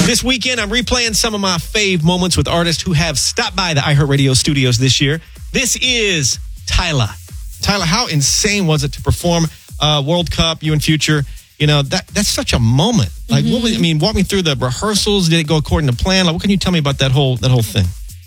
This weekend, I'm replaying some of my fave moments with artists who have stopped by the iHeartRadio studios this year. This is Tyla. Tyla, how insane was it to perform World Cup, you and Future? You know, that's such a moment. Like, walk me through the rehearsals. Did it go according to plan? Like, what can you tell me about that whole thing?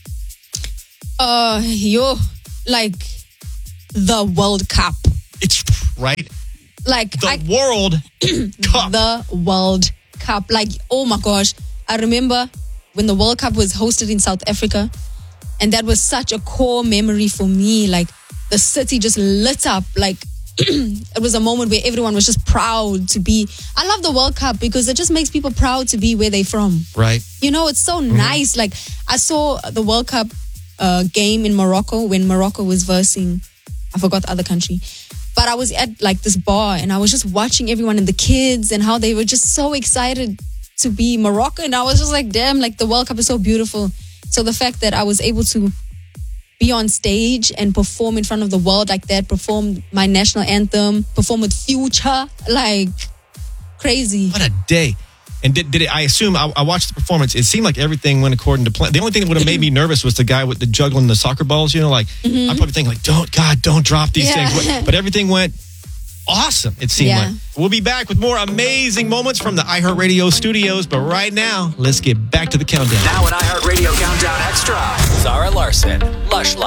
Like the World Cup. It's right. Like World Cup. The World Cup. Like, oh my gosh. I remember when the World Cup was hosted in South Africa, and that was such a core memory for me. Like, the city just lit up. Like, it was a moment where everyone was just proud to be. I love the World Cup because it just makes people proud to be where they're from. Right. You know, it's so nice. Like, I saw the World Cup game in Morocco when Morocco was versing, I forgot the other country. But I was at like this bar and I was just watching everyone and the kids and how they were just so excited to be Moroccan. And I was just like, damn, like the World Cup is so beautiful. So the fact that I was able to be on stage and perform in front of the world like that, perform my national anthem, perform with Future, like crazy. What a day. And did it, I assume, I watched the performance, it seemed like everything went according to plan. The only thing that would have made me nervous was the guy with the juggling the soccer balls, you know, like, I probably think like, don't drop these things. But everything went awesome, it seemed like. We'll be back with more amazing moments from the iHeartRadio studios. But right now, let's get back to the countdown. Now an iHeartRadio Countdown Extra. Zara Larson, Lush